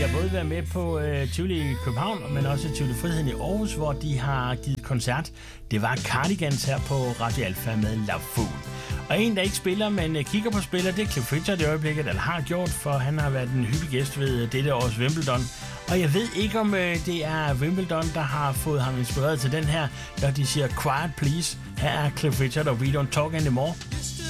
har både været med på Tivoli i København, men også Tivoli Friheden i Aarhus, hvor de har givet koncert. Det var Cardigans her på Radio Alfa med La Fool. Og en, der ikke spiller, men kigger på spiller, det er Cliff Richard i øjeblikket, eller har gjort, for han har været en hyppig gæst ved dette års Wimbledon. Og jeg ved ikke, om det er Wimbledon, der har fået ham inspireret til den her, når de siger Quiet Please. Her er Cliff Richard og We Don't Talk Anymore.